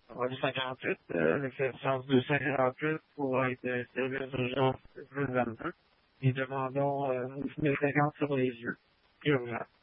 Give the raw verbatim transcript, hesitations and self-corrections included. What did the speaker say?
On va du cinquante-huit, euh, l'exception du cinquante-huit pour être euh, service d'urgence deux mille vingt-deux. Nous demandons euh, mille cinquante sur les yeux. Urgent.